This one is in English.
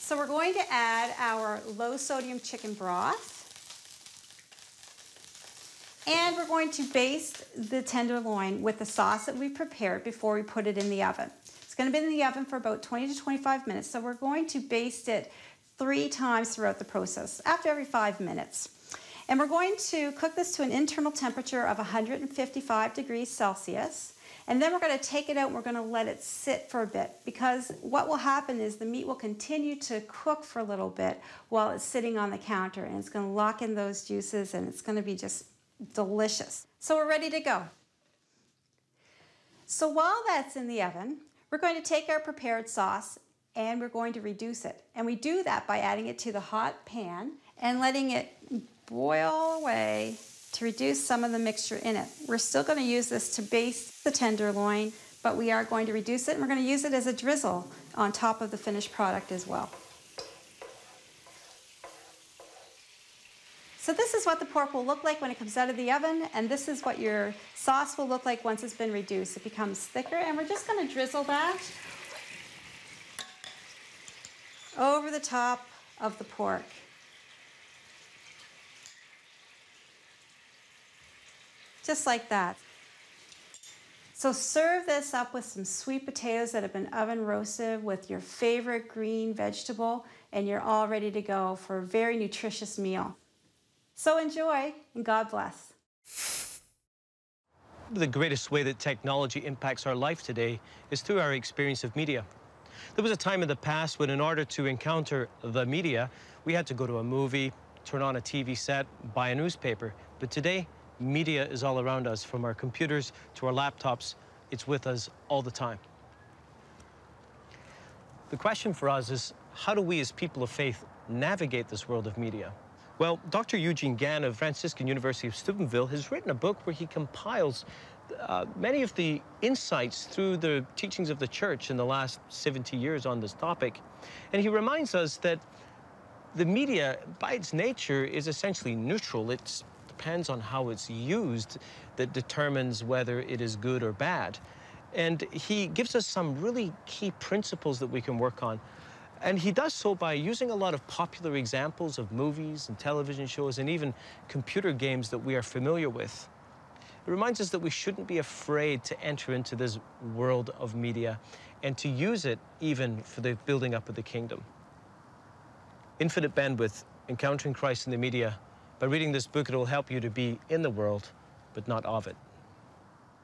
So we're going to add our low-sodium chicken broth. And we're going to baste the tenderloin with the sauce that we prepared before we put it in the oven. It's going to be in the oven for about 20 to 25 minutes, so we're going to baste it 3 times throughout the process, after every 5 minutes. And we're going to cook this to an internal temperature of 155 degrees Celsius. And then we're going to take it out and we're going to let it sit for a bit, because what will happen is the meat will continue to cook for a little bit while it's sitting on the counter, and it's going to lock in those juices, and it's going to be just delicious. So we're ready to go. So while that's in the oven, we're going to take our prepared sauce and we're going to reduce it. And we do that by adding it to the hot pan and letting it boil away to reduce some of the mixture in it. We're still going to use this to baste the tenderloin, but we are going to reduce it, and we're going to use it as a drizzle on top of the finished product as well. So this is what the pork will look like when it comes out of the oven, and this is what your sauce will look like once it's been reduced. It becomes thicker, and we're just going to drizzle that over the top of the pork. Just like that. So serve this up with some sweet potatoes that have been oven roasted with your favorite green vegetable, and you're all ready to go for a very nutritious meal. So enjoy, and God bless. The greatest way that technology impacts our life today is through our experience of media. There was a time in the past when, in order to encounter the media, we had to go to a movie, turn on a TV set, buy a newspaper. But today, media is all around us, from our computers to our laptops. It's with us all the time. The question for us is, how do we as people of faith navigate this world of media? Well, Dr. Eugene Gann of Franciscan University of Steubenville has written a book where he compiles many of the insights through the teachings of the church in the last 70 years on this topic. And he reminds us that the media, by its nature, is essentially neutral. It depends on how it's used that determines whether it is good or bad. And he gives us some really key principles that we can work on. And he does so by using a lot of popular examples of movies and television shows and even computer games that we are familiar with. It reminds us that we shouldn't be afraid to enter into this world of media and to use it even for the building up of the kingdom. Infinite Bandwidth, Encountering Christ in the Media. By reading this book, it will help you to be in the world, but not of it.